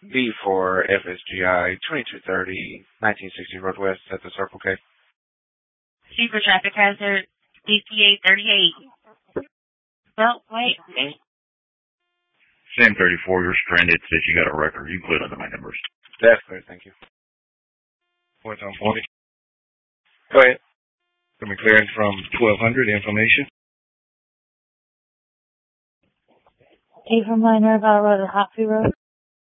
B4 FSGI 2230 1960 Northwest at the Circle K. C for traffic hazard, DCA 38. Well, wait. Sam 34, you're stranded. Says you got a record. You can put it under my numbers. That's clear, thank you. Points on 40. Go ahead. Coming clearing from 1200, information. A from Minor about Road at Hoppy Road.